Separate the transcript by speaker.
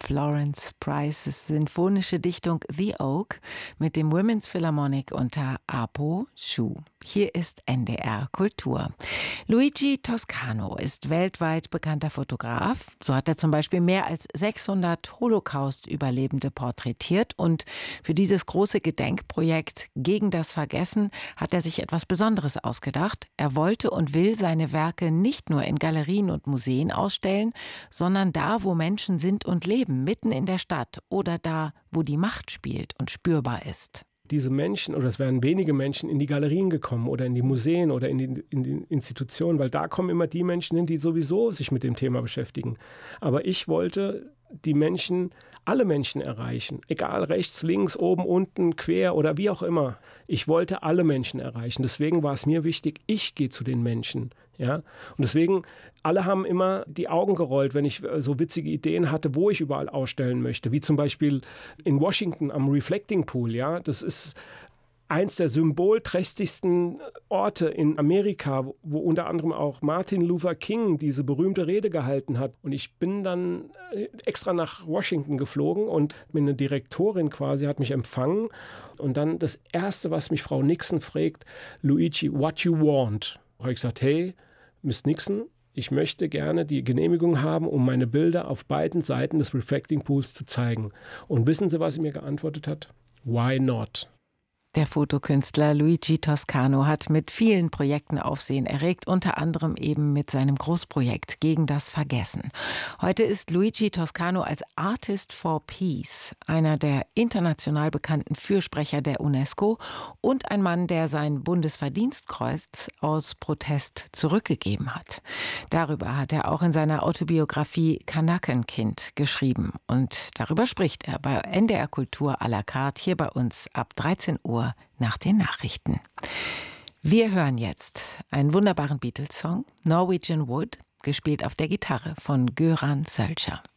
Speaker 1: Florence Price's sinfonische Dichtung The Oak mit dem Women's Philharmonic unter Apo Schuh. Hier ist NDR Kultur. Luigi Toscano ist weltweit bekannter Fotograf. So hat er zum Beispiel mehr als 600 Holocaust-Überlebende porträtiert. Und für dieses große Gedenkprojekt Gegen das Vergessen hat er sich etwas Besonderes ausgedacht. Er wollte und will seine Werke nicht nur in Galerien und Museen ausstellen, sondern da, wo Menschen sind und leben, mitten in der Stadt oder da, wo die Macht spielt und spürbar ist.
Speaker 2: Diese Menschen, oder es wären wenige Menschen, in die Galerien gekommen oder in die Museen oder in die Institutionen, weil da kommen immer die Menschen hin, die sowieso sich mit dem Thema beschäftigen. Aber ich wollte die Menschen, alle Menschen erreichen, egal rechts, links, oben, unten, quer oder wie auch immer. Ich wollte alle Menschen erreichen. Deswegen war es mir wichtig, ich gehe zu den Menschen. Ja? Und deswegen, alle haben immer die Augen gerollt, wenn ich so witzige Ideen hatte, wo ich überall ausstellen möchte. Wie zum Beispiel in Washington am Reflecting Pool. Ja? Das ist eins der symbolträchtigsten Orte in Amerika, wo unter anderem auch Martin Luther King diese berühmte Rede gehalten hat. Und ich bin dann extra nach Washington geflogen und meine Direktorin quasi hat mich empfangen. Und dann das Erste, was mich Frau Nixon fragt, Luigi, what you want? Da habe ich gesagt, hey, Miss Nixon, ich möchte gerne die Genehmigung haben, um meine Bilder auf beiden Seiten des Reflecting Pools zu zeigen. Und wissen Sie, was sie mir geantwortet hat? Why not?
Speaker 1: Der Fotokünstler Luigi Toscano hat mit vielen Projekten Aufsehen erregt, unter anderem eben mit seinem Großprojekt Gegen das Vergessen. Heute ist Luigi Toscano als Artist for Peace einer der international bekannten Fürsprecher der UNESCO und ein Mann, der sein Bundesverdienstkreuz aus Protest zurückgegeben hat. Darüber hat er auch in seiner Autobiografie Kanakenkind geschrieben. Und darüber spricht er bei NDR Kultur à la carte hier bei uns ab 13 Uhr nach den Nachrichten. Wir hören jetzt einen wunderbaren Beatles-Song, Norwegian Wood, gespielt auf der Gitarre von Göran Sölscher.